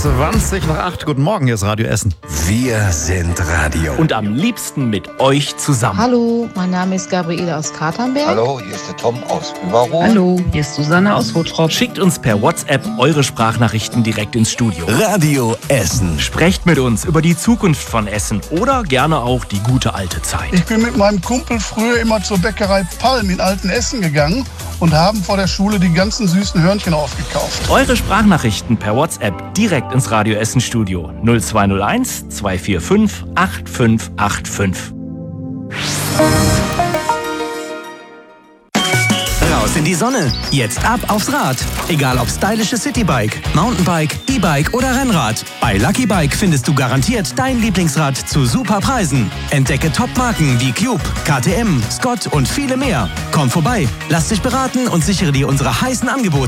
7:20 Guten Morgen, hier ist Radio Essen. Wir sind Radio. Und am liebsten mit euch zusammen. Hallo, mein Name ist Gabriele aus Katernberg. Hallo, hier ist der Tom aus Überrot. Hallo, hier ist Susanne aus Wottrop. Schickt uns per WhatsApp eure Sprachnachrichten direkt ins Studio. Radio Essen. Sprecht mit uns über die Zukunft von Essen oder gerne auch die gute alte Zeit. Ich bin mit meinem Kumpel früher immer zur Bäckerei Palm in Altenessen gegangen und haben vor der Schule die ganzen süßen Hörnchen aufgekauft. Eure Sprachnachrichten per WhatsApp direkt ins Radio Essen Studio 0201 245 8585. Raus in die Sonne. Jetzt ab aufs Rad. Egal ob stylische Citybike, Mountainbike, E-Bike oder Rennrad. Bei Lucky Bike findest du garantiert dein Lieblingsrad zu super Preisen. Entdecke Top-Marken wie Cube, KTM, Scott und viele mehr. Komm vorbei, lass dich beraten und sichere dir unsere heißen Angebote.